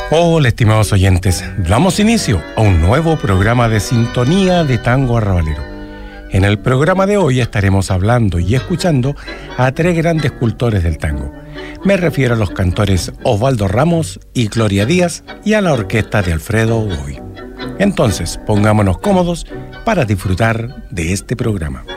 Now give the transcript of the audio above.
Hola, estimados oyentes. Damos inicio a un nuevo programa de Sintonía de Tango Arrabalero. En el programa de hoy estaremos hablando y escuchando a tres grandes cultores del tango. Me refiero a los cantores Osvaldo Ramos y Gloria Díaz y a la orquesta de Alfredo Godoy. Entonces, pongámonos cómodos para disfrutar de este programa.